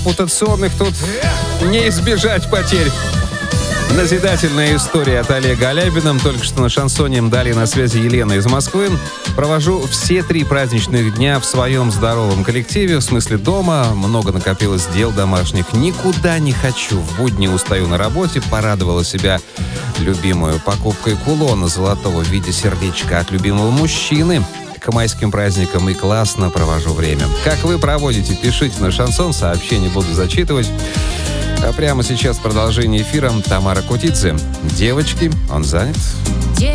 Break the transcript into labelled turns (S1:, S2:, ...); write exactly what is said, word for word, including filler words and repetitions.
S1: репутационных тут не избежать потерь. Назидательная история от Олега Алябина. Только что на шансоне. Далее на связи Елена из Москвы. Провожу все три праздничных дня в своем здоровом коллективе, в смысле дома. Много накопилось дел домашних. Никуда не хочу. В будни устаю на работе. Порадовала себя любимую покупкой кулона золотого в виде сердечка от любимого мужчины. К майским праздникам и классно провожу время. Как вы проводите? Пишите на шансон. Сообщения буду зачитывать. А прямо сейчас продолжение эфира. Тамара Кутидзе. Девочки, он занят?